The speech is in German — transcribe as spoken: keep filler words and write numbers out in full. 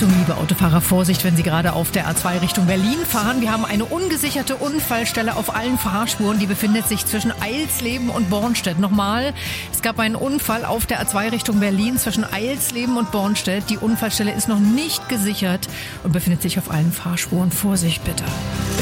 Achtung, liebe Autofahrer, Vorsicht, wenn Sie gerade auf der A zwei Richtung Berlin fahren. Wir haben eine ungesicherte Unfallstelle auf allen Fahrspuren. Die befindet sich zwischen Eilsleben und Bornstedt. Nochmal, es gab einen Unfall auf der A zwei Richtung Berlin zwischen Eilsleben und Bornstedt. Die Unfallstelle ist noch nicht gesichert und befindet sich auf allen Fahrspuren. Vorsicht bitte.